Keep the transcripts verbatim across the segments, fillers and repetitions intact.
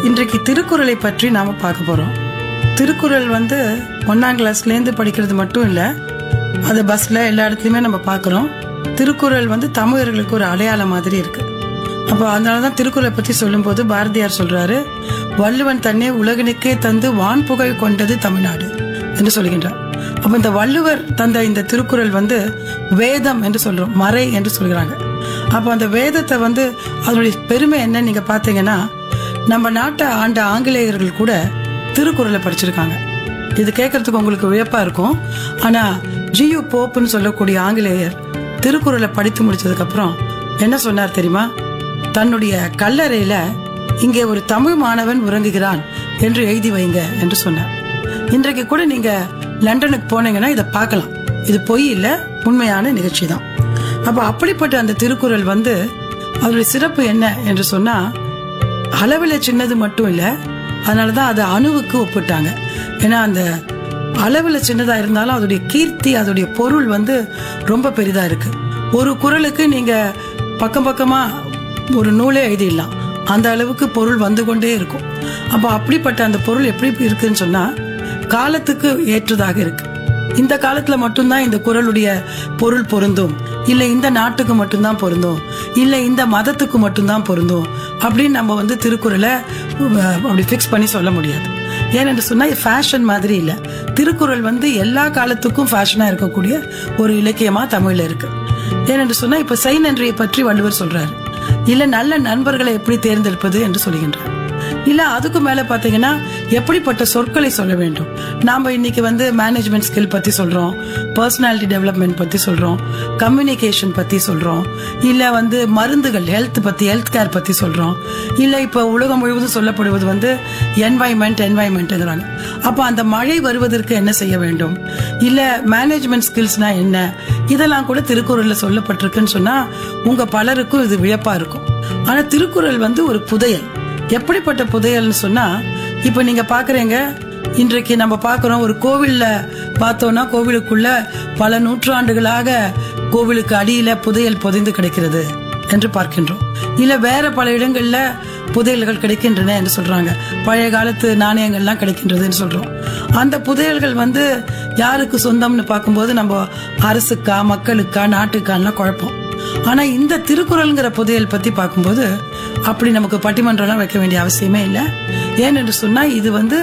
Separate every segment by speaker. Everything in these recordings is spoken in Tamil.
Speaker 1: இன்றைக்கு திருக்குறளை பற்றி நாம பார்க்க போறோம். திருக்குறள் வந்து ஒன்னாம் கிளாஸ்லேருந்து படிக்கிறது மட்டும் இல்லை, அது பஸ்ல எல்லா இடத்துலையுமே நம்ம பார்க்குறோம். திருக்குறள் வந்து தமிழர்களுக்கு ஒரு அடையாளம் மாதிரி இருக்கு. அப்போ அதனாலதான் திருக்குறளை பற்றி சொல்லும்போது பாரதியார் சொல்றாரு, வள்ளுவன் தன்னை உலகனுக்கே தந்து வான் புகழ் கொண்டது தமிழ்நாடு என்று சொல்கின்றார். அப்ப இந்த வள்ளுவர் தந்த இந்த திருக்குறள் வந்து வேதம் என்று சொல்றோம், மறை என்று சொல்கிறாங்க. அப்ப அந்த வேதத்தை வந்து அதனுடைய பெருமை என்ன நீங்க பாத்தீங்கன்னா, நம்ம நாட்டை ஆண்ட ஆங்கிலேயர்கள் கூட திருக்குறளை படிச்சிருக்காங்க. இது கேட்கறதுக்கு உங்களுக்கு வியப்பா இருக்கும். ஆனா ஜியு போப்னு சொல்லக்கூடிய ஆங்கிலேயர் திருக்குறளை படித்து முடிச்சதுக்கு அப்புறம் என்ன சொன்னார் தெரியுமா? தன்னுடைய கல்லறையில இங்கே ஒரு தமிழ் மாணவன் உறங்குகிறான் என்று எழுதி வைங்க என்று சொன்னார். இன்றைக்கு கூட நீங்க லண்டனுக்கு போனீங்கன்னா இதை பார்க்கலாம். இது பொய் இல்ல, உண்மையான நிகழ்ச்சி தான். அப்ப அப்படிப்பட்ட அந்த திருக்குறள் வந்து அதோடைய சிறப்பு என்ன என்று சொன்னா, அளவுல சின்னது மட்டும் இல்ல, அதனாலதான் அதை அணுவுக்கு ஒப்பிட்டாங்க. ஏன்னா அந்த அளவுல சின்னதா இருந்தாலும் அதோடைய கீர்த்தி, அதோடைய பொருள் வந்து ரொம்ப பெரிதா இருக்கு. ஒரு குறளுக்கு நீங்க பக்கம் பக்கமா ஒரு நூலே எழுதிடலாம், அந்த அளவுக்கு பொருள் வந்து கொண்டே இருக்கும். அப்ப அப்படிப்பட்ட அந்த பொருள் எப்படி இருக்குன்னு சொன்னா, காலத்துக்கு ஏற்றதாக இருக்கு. இந்த காலத்துல மட்டும்தான் இந்த குறளுடைய பொருள் பொருந்தும், இல்ல இந்த நாட்டுக்கு மட்டும்தான் பொருந்தும், இல்ல இந்த மதத்துக்கு மட்டும்தான் பொருந்தும் அப்படின்னு நம்ம வந்து திருக்குறளை அப்படி பிக்ஸ் பண்ணி சொல்ல முடியாது. ஏன்னு சொன்னா ஃபேஷன் மாதிரி இல்ல, திருக்குறள் வந்து எல்லா காலத்துக்கும் ஃபேஷனா இருக்கக்கூடிய ஒரு இலக்கியமா தமிழ்ல இருக்கு. ஏனென்று சொன்னா இப்ப செய் நன்றியை பற்றி வள்ளுவர் சொல்றாரு, இல்ல நல்ல நண்பர்களை எப்படி தேர்ந்தெடுப்பது என்று சொல்கின்றார். இல்ல அதுக்கு மேல பாத்தீங்கன்னா எப்படிப்பட்ட சொற்களை சொல்ல வேண்டும். நாம இன்னைக்கு வந்து மேனேஜ்மெண்ட் ஸ்கில் பத்தி சொல்றோம், பர்சனாலிட்டி டெவலப்மெண்ட் பத்தி சொல்றோம், கம்யூனிகேஷன் பத்தி சொல்றோம், இல்ல வந்து மருந்துகள் ஹெல்த் பத்தி ஹெல்த் கேர் பத்தி சொல்றோம், இல்ல இப்ப உலகம் முழுவதும் சொல்லப்படுவது வந்து என்வாயன்மெண்ட் என்வாயன்மெண்ட்ங்கிறாங்க. அப்ப அந்த மழை வருவதற்கு என்ன செய்ய வேண்டும், இல்ல மேனேஜ்மெண்ட் ஸ்கில்ஸ்னா என்ன, இதெல்லாம் கூட திருக்குறள்ல சொல்லப்பட்டிருக்குன்னு சொன்னா உங்க பலருக்கும் இது வியப்பா இருக்கும். ஆனா திருக்குறள் வந்து ஒரு புதையல். எப்படிப்பட்ட புதையல்னு சொன்னா, இப்ப நீங்க பாக்குறீங்க, இன்றைக்கு நம்ம பாக்குறோம் ஒரு கோவில்ல பார்த்தோம்னா கோவிலுக்குள்ள பல நூற்றாண்டுகளாக கோவிலுக்கு அடியில புதையல் புதைந்து கிடைக்கிறது என்று பார்க்கின்றோம். இல்ல வேற பல இடங்கள்ல புதையல்கள் கிடைக்கின்றன என்று சொல்றாங்க, பழைய காலத்து நாணயங்கள்லாம் கிடைக்கின்றதுன்னு சொல்றோம். அந்த புதையல்கள் வந்து யாருக்கு சொந்தம்னு பார்க்கும்போது நம்ம அரசுக்கா மக்களுக்கா நாட்டுக்கான்னா குழப்பம். ஆனா இந்த திருக்குறள்ங்கிற புதையல் பத்தி பார்க்கும்போது அப்படி நமக்கு பட்டிமன்றம் வைக்க வேண்டிய அவசியமே இல்லை. ஏனென்று சொன்னா இது வந்து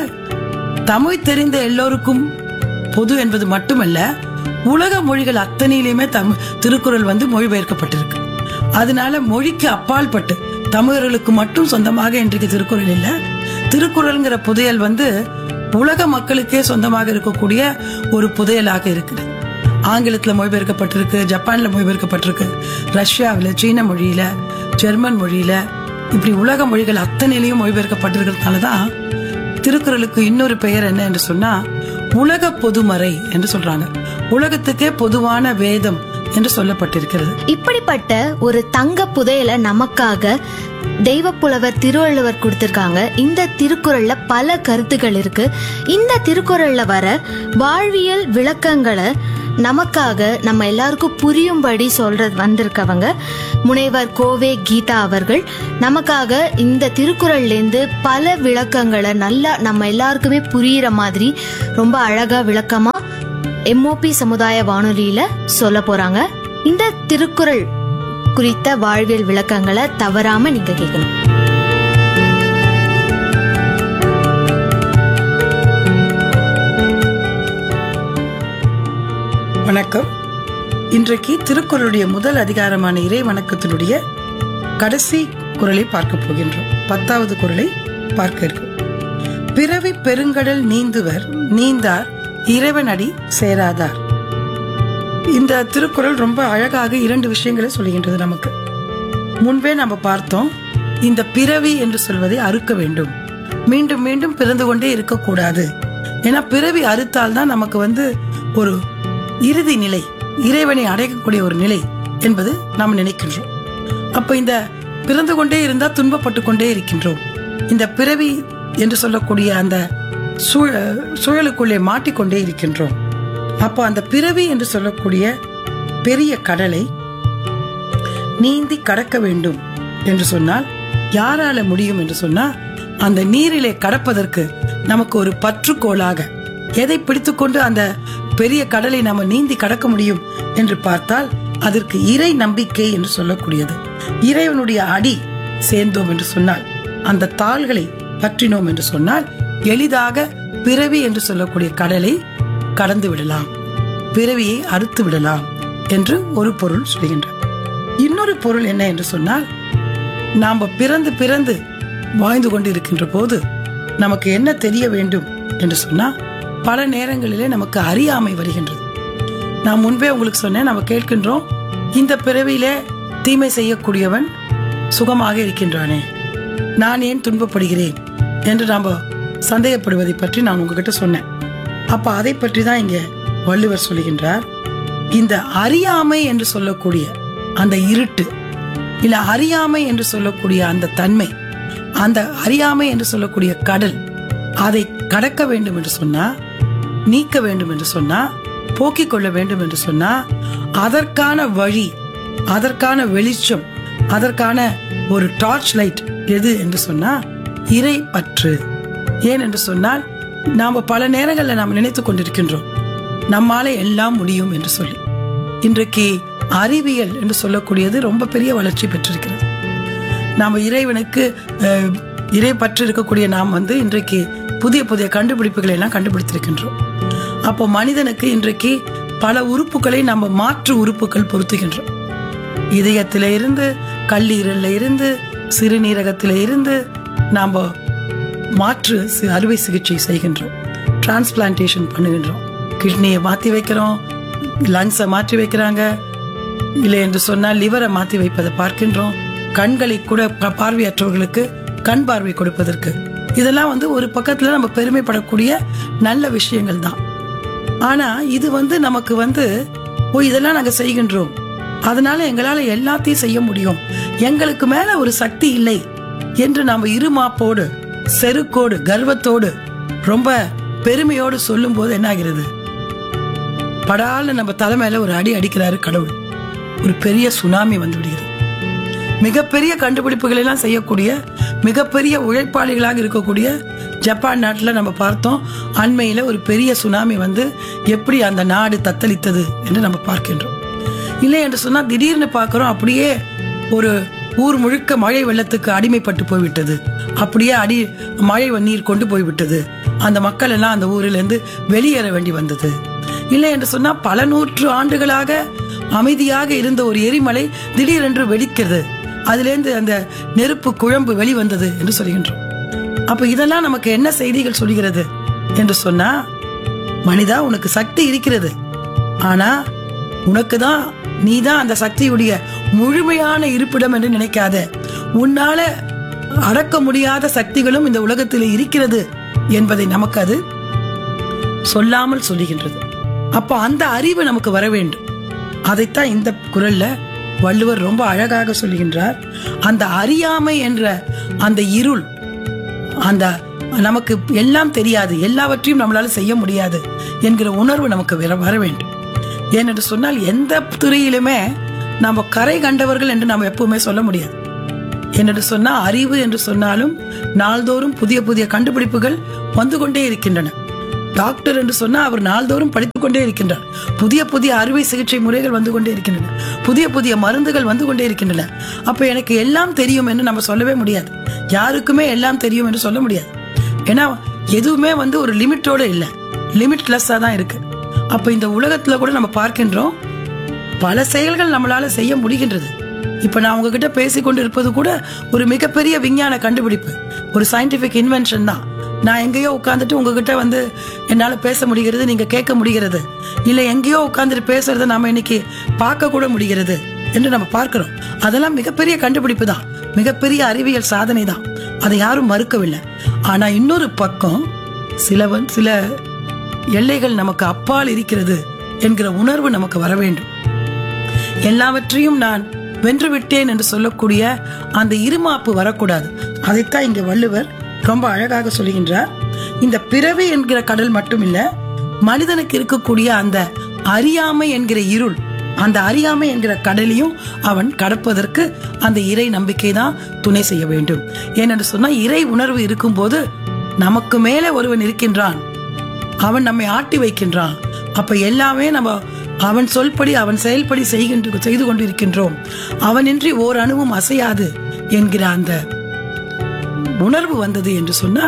Speaker 1: தமிழ் தெரிந்த எல்லோருக்கும் பொது என்பது மட்டுமல்ல, உலக மொழிகள் அத்தனையிலுமே தமிழ் திருக்குறள் வந்து மொழிபெயர்க்கப்பட்டிருக்கு. அதனால மொழிக்கு அப்பால் பட்டு தமிழர்களுக்கு மட்டும் சொந்தமாக இன்றைக்கு திருக்குறள் இல்ல, திருக்குறள்ங்கிற புதையல் வந்து உலக மக்களுக்கே சொந்தமாக இருக்கக்கூடிய ஒரு புதையலாக இருக்குது. ஆங்கிலத்துல மொழிபெயர்க்கப்பட்டிருக்கு, ஜப்பான்ல மொழிபெயர்க்கப்பட்டிருக்கு, ரஷ்யாவில, சீன மொழியில, ஜெர்மன் மொழியில, இப்படி உலக மொழிகள் அத்தனையிலையும் மொழிபெயர்க்கப்பட்டிருக்கிறதுனாலதான் திருக்குறளுக்கு இன்னொரு பெயர் என்ன என்று சொன்னா உலக பொதுமறை என்று சொல்றாங்க. உலகத்துக்கே பொதுவான வேதம் என்று சொல்லப்பட்டிருக்கிறது.
Speaker 2: இப்படிப்பட்ட ஒரு தங்க புதையலை நமக்காக தெய்வப்புலவர் திருவள்ளுவர் கொடுத்திருக்காங்க. இந்த திருக்குறள்ல பல கருத்துக்கள் இருக்கு. இந்த திருக்குறள்ல வர வாழ்வியல் விளக்கங்களை நமக்காக நம்ம எல்லாருக்கும் புரியும்படி சொல்றது வந்திருக்கவங்க முனைவர் கோவே கீதா அவர்கள் நமக்காக இந்த திருக்குறள்ல இருந்து பல விளக்கங்களை நல்லா நம்ம எல்லாருக்குமே புரியுற மாதிரி ரொம்ப அழகா விளக்கமா எம்ஓபி சமுதாய வானொலியில சொல்ல போறாங்க. இந்த திருக்குறள் குறித்த வாழ்வியல் விளக்கங்களை தவறாம நீங்க கேட்கணும்.
Speaker 1: வணக்கம். இன்றைக்கு திருக்குறளுடைய முதல் அதிகாரமான இறை வணக்கத்தினுடைய கடைசி குறளை பார்க்க போகின்றோம். பத்தாவது குறளை பார்க்க இருக்கும். பிறவி பெருங்கடல் நீந்துவர் நீந்தார் இறைவனடி சேராதார். இந்த திருக்குறள் ரொம்ப அழகாக இரண்டு விஷயங்களை சொல்லுகின்றது. நமக்கு முன்பே நம்ம பார்த்தோம், இந்த பிறவி என்று சொல்வதை அறுக்க வேண்டும், மீண்டும் மீண்டும் பிறந்து கொண்டே இருக்கக்கூடாது. ஏன்னா பிறவி அறுத்தால் தான் நமக்கு வந்து ஒரு இறுதி நிலை, இறைவனை அடையக்கூடிய ஒரு நிலை என்பது நாம் நினைக்கின்றோம். அப்ப இந்த பிறந்து கொண்டே இருந்தா துன்பப்பட்டு கொண்டே இருக்கின்றோம். இந்த பிறவி என்று சொல்லக்கூடிய அந்த சூழலுக்குள்ளே மாட்டிக்கொண்டே இருக்கின்றோம். அப்போ அந்த பிறவி என்று சொல்லக்கூடிய பெரிய கடலை நீந்தி கடக்க வேண்டும் என்று சொன்னால் யாரால முடியும் என்று சொன்னா அந்த நீரிலே கடப்பதற்கு நமக்கு ஒரு பற்றுக்கோளாக எதை பிடித்துக்கொண்டு அந்த பெரிய கடலை நாம நீந்தி கடக்க முடியும் என்று பார்த்தால் அதற்கு இறை நம்பிக்கை என்று சொல்லக்கூடியது. இறைவனுடைய அடி சேர்ந்தோம் என்று சொன்னால், அந்த தாள்களை பற்றினோம் என்று சொன்னால் எளிதாக பிறவி என்று சொல்லக்கூடிய கடலை கடந்து விடலாம், பிறவியை அறுத்து விடலாம் என்று ஒரு பொருள் சொல்கின்றார். இன்னொரு பொருள் என்ன என்று சொன்னால், நாம பிறந்து பிறந்து வாழ்ந்து கொண்டு இருக்கின்ற போது நமக்கு என்ன தெரிய வேண்டும் என்று சொன்னா, பல நேரங்களிலே நமக்கு அறியாமை வருகின்றது. நான் முன்பே உங்களுக்கு சொன்னேன், நம்ம கேட்கின்றோம், இந்த பிறவியிலே தீமை செய்யக்கூடியவன் சுகமாக இருக்கின்றானே, நான் ஏன் துன்பப்படுகிறேன் என்று நாம சந்தேகப்படுவதை பற்றி நான் உங்ககிட்ட சொன்னேன். அப்ப அதை பற்றி தான் இங்க வள்ளுவர் சொல்லுகின்றார். இந்த அறியாமை என்று சொல்லக்கூடிய அந்த இருட்டு, இல்ல அறியாமை என்று சொல்லக்கூடிய அந்த தன்மை, அந்த அறியாமை என்று சொல்லக்கூடிய கடல், அதை கடக்க வேண்டும் என்று சொன்னா, நீக்க வேண்டும் என்று சொன்னா, போக்கிக் கொள்ள வேண்டும் என்று சொன்னா, அதற்கான வழி, அதற்கான வெளிச்சம், அதற்கான ஒரு டார்ச் லைட் எது என்று சொன்னா இறை பற்று. ஏன் என்று சொன்னால், நாம பல நேரங்களில் நாம் நினைத்துக் கொண்டிருக்கின்றோம் நம்மாலே எல்லாம் முடியும் என்று சொல்லி. இன்றைக்கு அறிவியல் என்று சொல்லக்கூடியது ரொம்ப பெரிய வளர்ச்சி பெற்றிருக்கிறது. நாம இறைவனுக்கு இறை பற்று இருக்கக்கூடிய நாம் வந்து இன்றைக்கு புதிய புதிய கண்டுபிடிப்புகளை எல்லாம் கண்டுபிடித்திருக்கின்றோம். அப்போ மனிதனுக்கு இன்றைக்கு பல உறுப்புகளை நம்ம மாற்று உறுப்புகள் பொருத்துகின்றோம். இதயத்தில இருந்து, கல்லீரல்ல இருந்து, சிறுநீரகத்தில இருந்து நாம மாற்று அறுவை சிகிச்சை செய்கின்றோம், டிரான்ஸ்பிளான்டேஷன் பண்ணுகின்றோம். கிட்னியை மாற்றி வைக்கிறோம், லங்ஸை மாற்றி வைக்கிறாங்க, இல்லை என்று சொன்னால் லிவரை மாற்றி வைப்பதை பார்க்கின்றோம். கண்களை கூட பார்வையற்றவர்களுக்கு கண் பார்வை கொடுப்பதற்கு, இதெல்லாம் வந்து ஒரு பக்கத்துல நம்ம பெருமைப்படக்கூடிய நல்ல விஷயங்கள் தான். ஆனா இது வந்து நமக்கு வந்து, ஓ இதெல்லாம் நாங்க செய்கின்றோம், அதனால எங்களால எல்லாத்தையும் செய்ய முடியும், எங்களுக்கு மேல ஒரு சக்தி இல்லை என்று நாம இருமாப்போடு, செருக்கோடு, கர்வத்தோடு, ரொம்ப பெருமையோடு சொல்லும் போது என்ன ஆகிறது, படால நம்ம தலைமையில ஒரு அடி அடிக்கிறாரு கடவுள், ஒரு பெரிய சுனாமி வந்து விடுகிறது. மிகப்பெரிய கண்டுபிடிப்புகள் எல்லாம் செய்யக்கூடிய, மிகப்பெரிய உழைப்பாளிகளாக இருக்கக்கூடிய ஜப்பான் நாட்டில் நம்ம பார்த்தோம், அண்மையில ஒரு பெரிய சுனாமி வந்து எப்படி அந்த நாடு தத்தளித்தது என்று நம்ம பார்க்கின்றோம். இல்லை என்று சொன்னா திடீர்னு பார்க்கிறோம், அப்படியே ஒரு ஊர் முழுக்க மழை வெள்ளத்துக்கு அடிமைப்பட்டு போய்விட்டது, அப்படியே அடி மழை நீர் கொண்டு போய்விட்டது, அந்த மக்கள் எல்லாம் அந்த ஊரில் இருந்து வெளியேற வேண்டி வந்தது. இல்லை என்று சொன்னா பல நூற்று ஆண்டுகளாக அமைதியாக இருந்த ஒரு எரிமலை திடீரென்று வெடிக்கிறது, அதிலிருந்து அந்த நெருப்பு குழம்பு வெளிவந்தது என்று சொல்கின்றோம். அப்ப இதெல்லாம் நமக்கு என்ன செய்திகள் சொல்கிறது என்று சொன்னா, மனிதா உனக்கு சக்தி இருக்கிறது, ஆனா உனக்கு தான், நீ தான் அந்த சக்தியுடைய முழுமையான இருப்பிடம் என்று நினைக்காத, உன்னால அடக்க முடியாத சக்திகளும் இந்த உலகத்தில் இருக்கிறது என்பதை நமக்கு அது சொல்லாமல் சொல்லுகின்றது. அப்ப அந்த அறிவு நமக்கு வர வேண்டும். அதைத்தான் இந்த குறள்ல வள்ளுவர் ரொம்ப அழகாக சொல்லுகின்றார். அந்த அறியாமை என்ற அந்த இருள், அந்த நமக்கு எல்லாம் தெரியாது, எல்லாவற்றையும் நம்மளால செய்ய முடியாது என்கிற உணர்வு நமக்கு வர வேண்டும். ஏனென்று சொன்னால் எந்த துறையிலுமே நம்ம கரை கண்டவர்கள் என்று நாம் எப்பவுமே சொல்ல முடியாது. என்று சொன்னா அறிவு என்று சொன்னாலும் நாள்தோறும் புதிய புதிய கண்டுபிடிப்புகள் வந்து கொண்டே இருக்கின்றன. டாக்டர் என்று சொன்னா அவர் நாள்தோறும் படித்துக் கொண்டே இருக்கின்றார், புதிய புதிய அறுவை சிகிச்சை முறைகள் வந்து கொண்டே இருக்கின்றன, புதிய புதிய மருந்துகள் வந்து கொண்டே இருக்கின்றன. அப்ப எனக்கு எல்லாம் தெரியும் என்று நம்ம சொல்லவே முடியாது, யாருக்குமே எல்லாம் தெரியும் என்று சொல்ல முடியாது. ஏன்னா எதுவுமே வந்து ஒரு லிமிட்டோட இல்லை, லிமிட்லெஸ்ஸா தான் இருக்கு. அப்ப இந்த உலகத்துல கூட நம்ம பார்க்கின்றோம், பல செயல்கள் நம்மளால செய்ய முடிகின்றது. இப்ப நான் உங்ககிட்ட பேசிக்கொண்டு இருப்பது கூட ஒரு மிகப்பெரிய விஞ்ஞான கண்டுபிடிப்பு, ஒரு சயின்டிபிக் இன்வென்ஷன் தான். நான் எங்கேயோ உட்காந்துட்டு உங்ககிட்ட வந்து என்னால பேச முடிகிறது, நீங்க கேட்க முடிகிறது, இல்ல எங்கேயோ உட்காந்துட்டு பேசுறத நாம இன்னைக்கு பார்க்க கூட முடிகிறது என்று நம்ம பார்க்கிறோம். அதெல்லாம் மிகப்பெரிய கண்டுபிடிப்பு தான், மிகப்பெரிய அறிவியல் சாதனை தான், அதை யாரும் மறுக்கவில்லை. ஆனா இன்னொரு பக்கம் சில சில எல்லைகள் நமக்கு அப்பால் இருக்கிறது என்கிற உணர்வு நமக்கு வர வேண்டும். எல்லாவற்றையும் நான் வென்று விட்டேன் என்று சொல்லக்கூடிய அந்த இருமாப்பு வரக்கூடாது. அதைத்தான் இங்க வள்ளுவர் ரொம்ப அழகாக சொல்லுகின்றார். இந்த பிறவி என்கிற கடல் மட்டும் இல்ல, மனிதனுக்கு இருக்கக்கூடிய அந்த அறியாமை என்கிற இருள், அந்த அறியாமை என்கிற கடலையும் அவன் கடப்பதற்கு அந்த இறை நம்பிக்கை தான் துணை செய்ய வேண்டும். ஏனென்று சொன்னா இறை உணர்வு இருக்கும் போது நமக்கு மேலே ஒருவன் இருக்கின்றான், அவன் நம்மை ஆட்டி வைக்கின்றான். அப்ப எல்லாமே நம்ம அவன் சொல்படி அவன் செயல்படி செய்கின்ற செய்து கொண்டிருக்கின்றோம், அவனின்றி ஓர் அணுவும் அசையாது என்கிற அந்த உணர்வு வந்தது என்று சொன்னா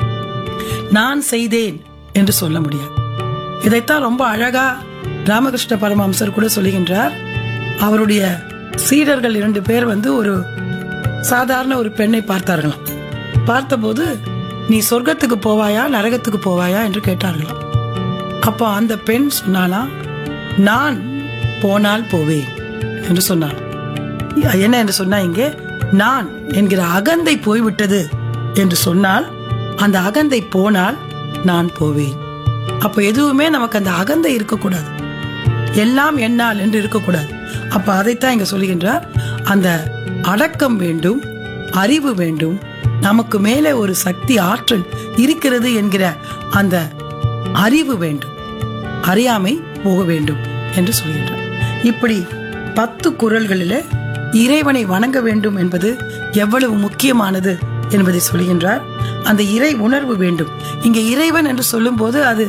Speaker 1: நான் செய்தேன் என்று சொல்ல முடியாது. இதைத்தான் ரொம்ப அழகா ராமகிருஷ்ண பரமஹம்சர் கூட சொல்லுகின்றார். அவருடைய சீடர்கள் இரண்டு பேர் வந்து ஒரு சாதாரண ஒரு பெண்ணை பார்த்தார்களாம். பார்த்தபோது நீ சொர்க்கத்துக்கு போவாயா நரகத்துக்கு போவாயா என்று கேட்டார்களாம். அப்போ அந்த பெண் சொன்னாலாம், நான் போனால் போவேன் என்று சொன்னான். என்ன என்று சொன்னா, இங்கே நான் என்கிற அகந்தை போய்விட்டது என்று சொன்னால், அந்த அகந்தை போனால் நான் போவேன். அப்ப எதுவுமே நமக்கு அந்த அகந்தை இருக்கக்கூடாது, எல்லாம் என்னால் என்று இருக்கக்கூடாது. அப்ப அதைத்தான் இங்க சொல்லுகின்றார். அந்த அடக்கம் வேண்டும், அறிவு வேண்டும், நமக்கு மேலே ஒரு சக்தி ஆற்றல் இருக்கிறது என்கிற அந்த அறிவு வேண்டும், அறியாமை போக வேண்டும் என்று சொல்கின்றார். இப்படி பத்து குறள்களில் இறைவனை வணங்க வேண்டும் என்பது எவ்வளவு முக்கியமானது என்பதை சொல்கின்றார். அந்த இறை உணர்வு வேண்டும். இங்க இறைவன் என்று சொல்லும் போது அது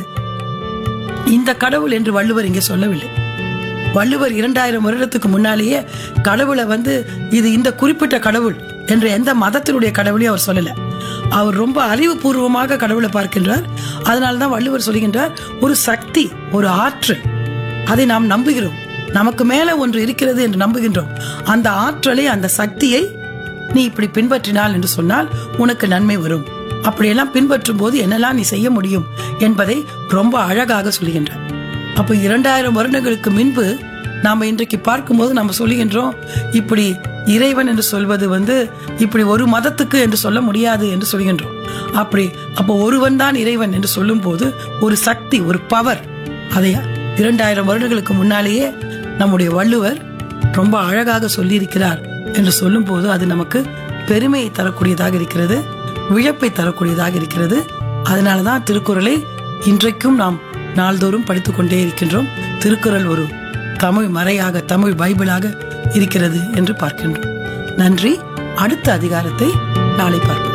Speaker 1: இந்த கடவுள் என்று வள்ளுவர் இங்கே சொல்லவில்லை. வள்ளுவர் இரண்டாயிரம் வருடத்துக்கு முன்னாலேயே கடவுளை வந்து இது இந்த குறிப்பிட்ட கடவுள் என்ற எந்த மதத்தினுடைய கடவுளையும் அவர் சொல்லல. அவர் ரொம்ப அறிவுபூர்வமாக கடவுளை பார்க்கின்றார். அதனால்தான் வள்ளுவர் சொல்கின்றார், ஒரு சக்தி, ஒரு ஆற்றல், அதை நாம் நம்புகிறோம், நமக்கு மேல ஒன்று இருக்கிறது என்று நம்புகின்றோம். அந்த ஆற்றலை, அந்த சக்தியை நீ இப்படி பின்பற்றினால் என்று சொன்னால் உனக்கு நன்மை வரும். அப்படியெல்லாம் பின்பற்றும் போது என்னெல்லாம் நீ செய்ய முடியும் என்பதை ரொம்ப அழகாக சொல்கின்றார். அப்போ இரண்டாயிரம் வருடங்களுக்கு முன்பு நாம இன்றைக்கு பார்க்கும்போது நம்ம சொல்லுகின்றோம், இப்படி இறைவன் என்று சொல்வது வந்து இப்படி ஒரு மதத்துக்கு என்று சொல்ல முடியாது என்று சொல்கின்றோம். அப்படி அப்போ ஒருவன் தான் இறைவன் என்று சொல்லும் போது ஒரு சக்தி, ஒரு பவர், அதை இரண்டாயிரம் வருடங்களுக்கு முன்னாலேயே நம்முடைய வள்ளுவர் ரொம்ப அழகாக சொல்லியிருக்கிறார் என்று சொல்லும் போது அது நமக்கு பெருமையை தரக்கூடியதாக இருக்கிறது, வியப்பை தரக்கூடியதாக இருக்கிறது. அதனாலதான் திருக்குறளை இன்றைக்கும் நாம் நாள்தோறும் படித்துக் கொண்டே இருக்கின்றோம். திருக்குறள் ஒரு தமிழ் மறையாக, தமிழ் பைபிளாக இருக்கிறது என்று பார்க்கின்றோம். நன்றி. அடுத்த அதிகாரத்தை நாளை பார்ப்போம்.